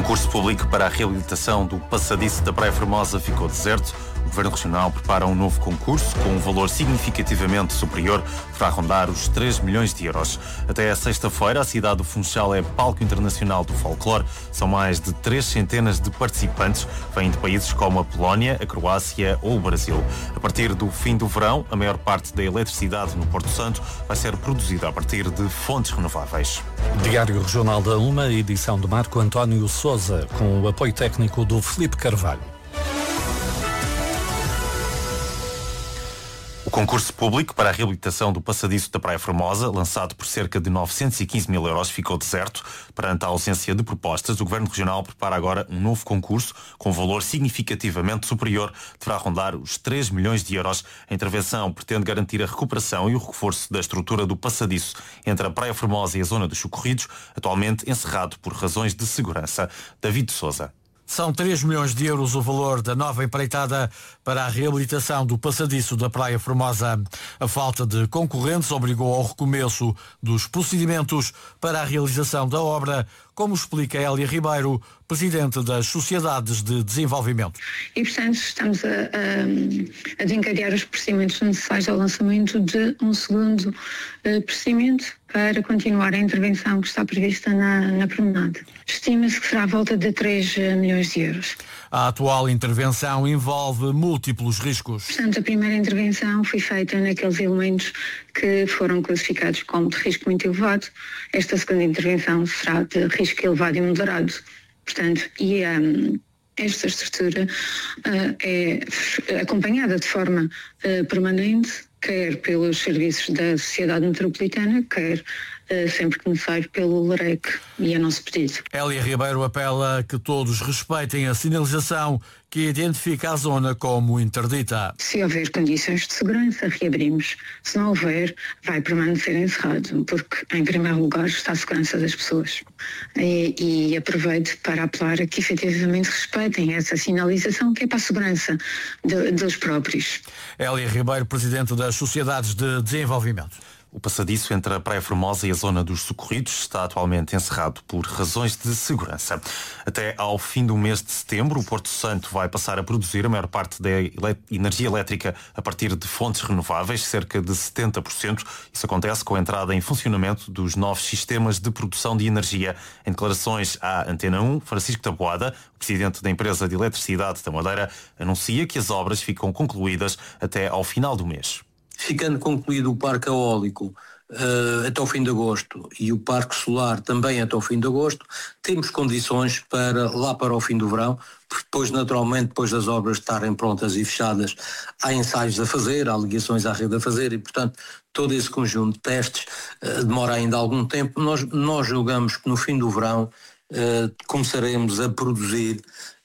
concurso público para a reabilitação do passadiço da Praia Formosa ficou deserto. O Governo Regional prepara um novo concurso com um valor significativamente superior, deverá rondar os 3 milhões de euros. Até a sexta-feira, a cidade do Funchal é palco internacional do folclore. São mais de 300 de participantes, vêm de países como a Polónia, a Croácia ou o Brasil. A partir do fim do verão, a maior parte da eletricidade no Porto Santo vai ser produzida a partir de fontes renováveis. Diário Regional da UMA, edição de Marco António Sousa, com o apoio técnico do Filipe Carvalho. O concurso público para a reabilitação do passadiço da Praia Formosa, lançado por cerca de 915 mil euros, ficou deserto. Perante a ausência de propostas, o Governo Regional prepara agora um novo concurso com valor significativamente superior. Deverá rondar os 3 milhões de euros. A intervenção pretende garantir a recuperação e o reforço da estrutura do passadiço entre a Praia Formosa e a zona dos Socorridos, atualmente encerrado por razões de segurança. David Sousa. São 3 milhões de euros o valor da nova empreitada para a reabilitação do passadiço da Praia Formosa. A falta de concorrentes obrigou ao recomeço dos procedimentos para a realização da obra, como explica Hélia Ribeiro, presidente das Sociedades de Desenvolvimento. E, portanto, estamos a desencadear os procedimentos necessários ao lançamento de um segundo procedimento para continuar a intervenção que está prevista na promenade. Estima-se que será à volta de 3 milhões de euros. A atual intervenção envolve múltiplos riscos. Portanto, a primeira intervenção foi feita naqueles elementos que foram classificados como de risco muito elevado. Esta segunda intervenção será de risco elevado e moderado. Portanto, esta estrutura é acompanhada de forma permanente, quer pelos serviços da Sociedade Metropolitana, quer sempre que necessário pelo LREC, e é nosso pedido. Hélia Ribeiro apela que todos respeitem a sinalização que identifica a zona como interdita. Se houver condições de segurança, reabrimos. Se não houver, vai permanecer encerrado, porque em primeiro lugar está a segurança das pessoas. E aproveito para apelar a que efetivamente respeitem essa sinalização que é para a segurança dos próprios. Hélia Ribeiro, presidente das Sociedades de Desenvolvimento. O passadiço entre a Praia Formosa e a zona dos Socorridos está atualmente encerrado por razões de segurança. Até ao fim do mês de setembro, o Porto Santo vai passar a produzir a maior parte da energia elétrica a partir de fontes renováveis, cerca de 70%. Isso acontece com a entrada em funcionamento dos novos sistemas de produção de energia. Em declarações à Antena 1, Francisco Taboada, presidente da empresa de eletricidade da Madeira, anuncia que as obras ficam concluídas até ao final do mês. Ficando concluído o parque eólico até o fim de agosto e o parque solar também até o fim de agosto, temos condições para lá para o fim do verão, porque depois, naturalmente, depois das obras estarem prontas e fechadas, há ensaios a fazer, há ligações à rede a fazer e, portanto, todo esse conjunto de testes demora ainda algum tempo. Nós julgamos que no fim do verão começaremos a produzir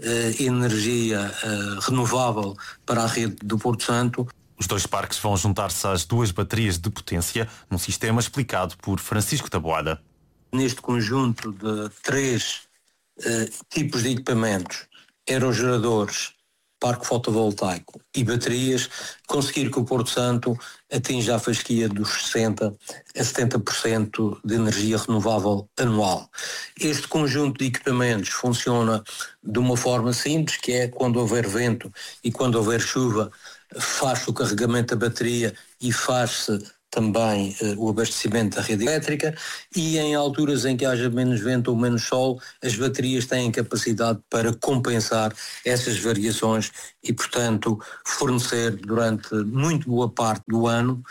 energia renovável para a rede do Porto Santo. Os dois parques vão juntar-se às 2 baterias de potência, num sistema explicado por Francisco Taboada. Neste conjunto de 3 tipos de equipamentos, aerogeradores, parque fotovoltaico e baterias, conseguir que o Porto Santo atinja a fasquia dos 60% a 70% de energia renovável anual. Este conjunto de equipamentos funciona de uma forma simples, que é quando houver vento e quando houver chuva, faz-se o carregamento da bateria e faz-se também o abastecimento da rede elétrica, e em alturas em que haja menos vento ou menos sol, as baterias têm capacidade para compensar essas variações e, portanto, fornecer durante muito boa parte do ano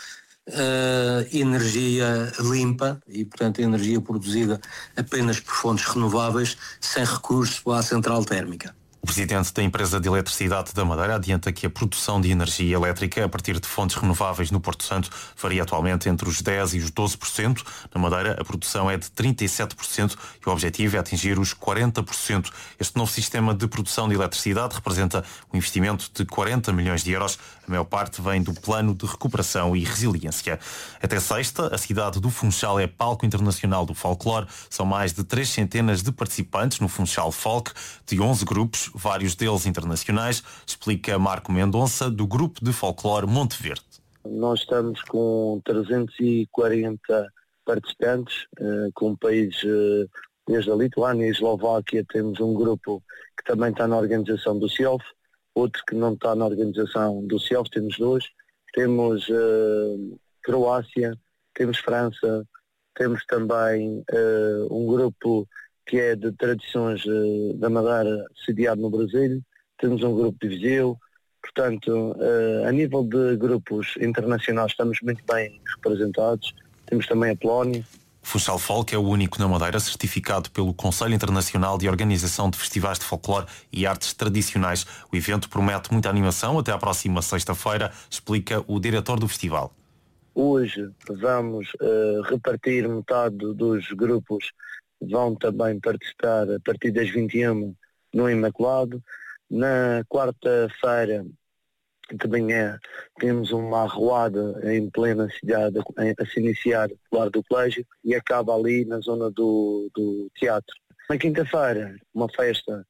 energia limpa e, portanto, energia produzida apenas por fontes renováveis, sem recurso à central térmica. O presidente da empresa de eletricidade da Madeira adianta que a produção de energia elétrica a partir de fontes renováveis no Porto Santo varia atualmente entre os 10% e os 12%. Na Madeira, a produção é de 37% e o objetivo é atingir os 40%. Este novo sistema de produção de eletricidade representa um investimento de 40 milhões de euros. A maior parte vem do Plano de Recuperação e Resiliência. Até sexta, a cidade do Funchal é palco internacional do folclore. São mais de 300 de participantes no Funchal Folk, de 11 grupos, vários deles internacionais, explica Marco Mendonça, do Grupo de Folclore Monte Verde. Nós estamos com 340 participantes, com países desde a Lituânia e a Eslováquia. Temos um grupo que também está na organização do CIOF, outro que não está na organização do CIOF, temos 2. Temos Croácia, temos França, temos também um grupo que é de tradições da Madeira, sediado no Brasil, temos um grupo de Viseu. Portanto, a nível de grupos internacionais estamos muito bem representados. Temos também a Polónia. O Funchal Folk é o único na Madeira certificado pelo Conselho Internacional de Organização de Festivais de Folclore e Artes Tradicionais. O evento promete muita animação até à próxima sexta-feira, explica o diretor do festival. Hoje vamos repartir metade dos grupos, vão também participar a partir das 21 no Imaculado. Na quarta-feira de manhã temos uma arruada em plena cidade a se iniciar do lado do colégio e acaba ali na zona do teatro. Na quinta-feira, uma festa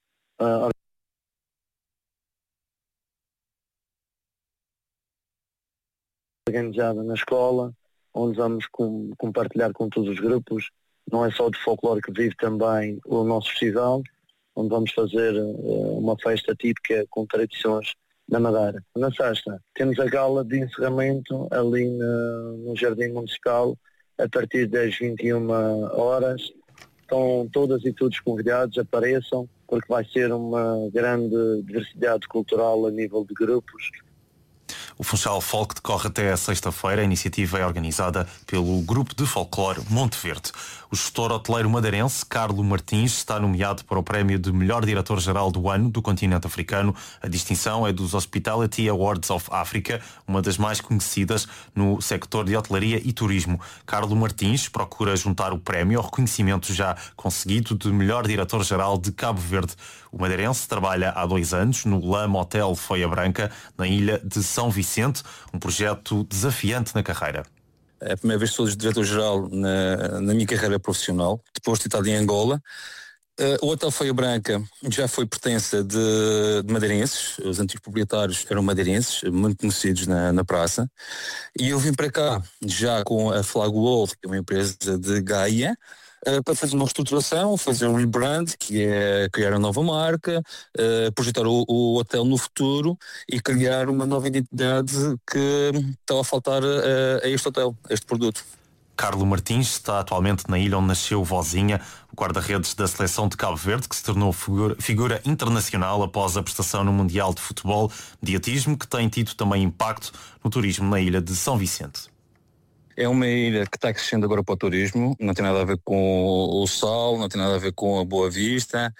organizada na escola, onde vamos compartilhar com todos os grupos. Não é só de folclore que vive também o nosso festival, onde vamos fazer uma festa típica com tradições da Madeira. Na sexta, temos a gala de encerramento ali no Jardim Municipal, a partir das 21 horas. Estão todas e todos convidados, apareçam, porque vai ser uma grande diversidade cultural a nível de grupos. O Funchal Folk decorre até a sexta-feira. A iniciativa é organizada pelo Grupo de Folclore Monte Verde. O gestor hoteleiro madeirense Carlo Martins está nomeado para o prémio de melhor diretor-geral do ano do continente africano. A distinção é dos Hospitality Awards of Africa, uma das mais conhecidas no sector de hotelaria e turismo. Carlo Martins procura juntar o prémio ao reconhecimento já conseguido de melhor diretor-geral de Cabo Verde. O madeirense trabalha há 2 anos no Lama Hotel Foia Branca, na ilha de São Vicente, um projeto desafiante na carreira. É a primeira vez que sou diretor-geral na minha carreira profissional, depois de estar em Angola. O Hotel Foia Branca já foi pertença de madeirenses, os antigos proprietários eram madeirenses, muito conhecidos na praça, e eu vim para cá já com a Flag World, que é uma empresa de Gaia, para fazer uma reestruturação, fazer um rebrand, que é criar uma nova marca, projetar o hotel no futuro e criar uma nova identidade que estava a faltar a este hotel, a este produto. Carlo Martins está atualmente na ilha onde nasceu Vozinha, o guarda-redes da seleção de Cabo Verde, que se tornou figura internacional após a prestação no Mundial de Futebol, mediatismo que tem tido também impacto no turismo na ilha de São Vicente. É uma ilha que está crescendo agora para o turismo, não tem nada a ver com o sol, não tem nada a ver com a Boa Vista.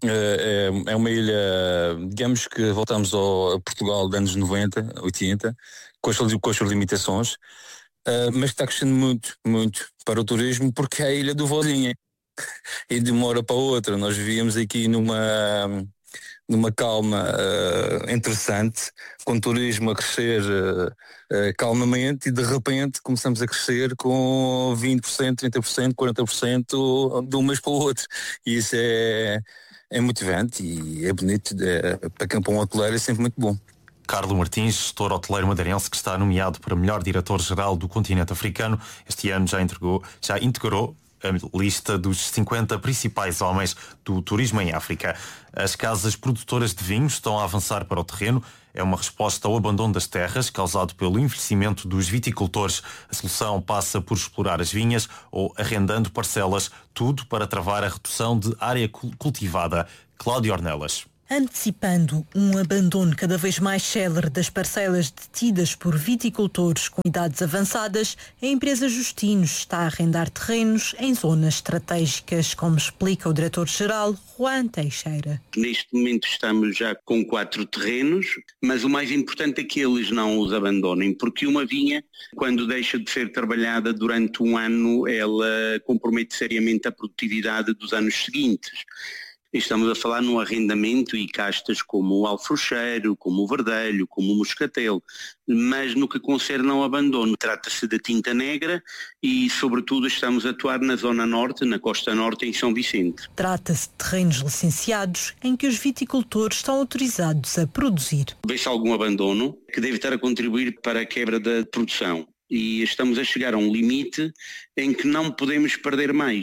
É uma ilha, digamos que voltamos ao Portugal dos anos 90, 80, com as suas limitações, mas que está crescendo muito, muito para o turismo, porque é a ilha do Vozinha. E de uma hora para outra nós vivíamos aqui numa calma interessante, com o turismo a crescer calmamente, e de repente começamos a crescer com 20%, 30%, 40% de um mês para o outro. E isso é motivante e é bonito, para quem para um hoteleiro é sempre muito bom. Carlo Martins, gestor hoteleiro madeirense, que está nomeado para melhor diretor-geral do continente africano, este ano já integrou a lista dos 50 principais homens do turismo em África. As casas produtoras de vinhos estão a avançar para o terreno. É uma resposta ao abandono das terras causado pelo envelhecimento dos viticultores. A solução passa por explorar as vinhas ou arrendando parcelas, tudo para travar a redução de área cultivada. Cláudio Ornelas. Antecipando um abandono cada vez mais célere das parcelas detidas por viticultores com idades avançadas, a empresa Justinos está a arrendar terrenos em zonas estratégicas, como explica o diretor-geral Juan Teixeira. Neste momento estamos já com 4 terrenos, mas o mais importante é que eles não os abandonem, porque uma vinha, quando deixa de ser trabalhada durante um ano, ela compromete seriamente a produtividade dos anos seguintes. Estamos a falar no arrendamento e castas como o alfrocheiro, como o verdelho, como o moscatel, mas no que concerne ao abandono, trata-se da tinta negra e, sobretudo, estamos a atuar na zona norte, na costa norte, em São Vicente. Trata-se de terrenos licenciados em que os viticultores estão autorizados a produzir. Vê-se algum abandono que deve estar a contribuir para a quebra da produção. E estamos a chegar a um limite em que não podemos perder mais.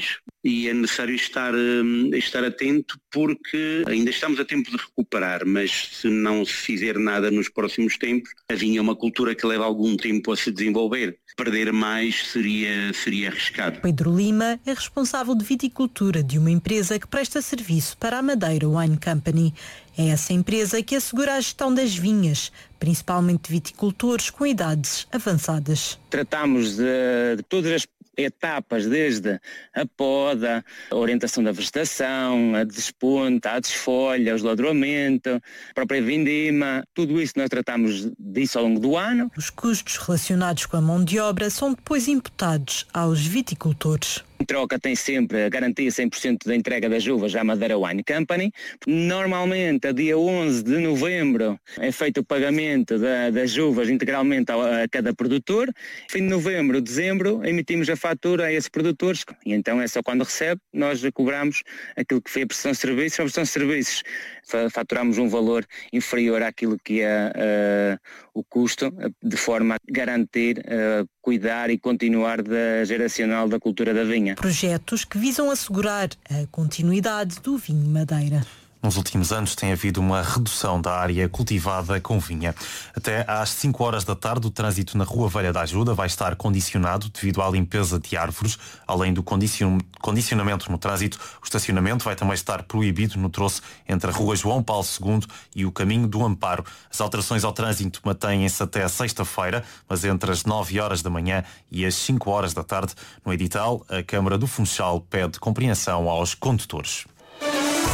e é necessário estar atento, porque ainda estamos a tempo de recuperar, mas se não se fizer nada nos próximos tempos, a vinha é uma cultura que leva algum tempo a se desenvolver. Perder mais seria arriscado. Pedro Lima é responsável de viticultura de uma empresa que presta serviço para a Madeira Wine Company. É essa empresa que assegura a gestão das vinhas, principalmente de viticultores com idades avançadas. Tratamos de todas as etapas, desde a poda, a orientação da vegetação, a desponta, a desfolha, o esladroamento, a própria vindima, tudo isso nós tratamos disso ao longo do ano. Os custos relacionados com a mão de obra são depois imputados aos viticultores. Em troca tem sempre a garantia 100% da entrega das uvas à Madeira Wine Company. Normalmente, a dia 11 de novembro, é feito o pagamento das uvas integralmente a cada produtor. Fim de novembro, dezembro, emitimos a fatura a esses produtores e então é só quando recebe, nós cobramos aquilo que foi a prestação de serviços. A prestação de serviços faturamos um valor inferior àquilo que é o custo, de forma a garantir, cuidar e continuar da geracional da cultura da vinha. Projetos que visam assegurar a continuidade do vinho Madeira. Nos últimos anos tem havido uma redução da área cultivada com vinha. Até às 5 horas da tarde, o trânsito na Rua Velha da Ajuda vai estar condicionado devido à limpeza de árvores. Além do condicionamento no trânsito, o estacionamento vai também estar proibido no troço entre a Rua João Paulo II e o Caminho do Amparo. As alterações ao trânsito mantêm-se até sexta-feira, mas entre as 9 horas da manhã e as 5 horas da tarde. No edital, a Câmara do Funchal pede compreensão aos condutores.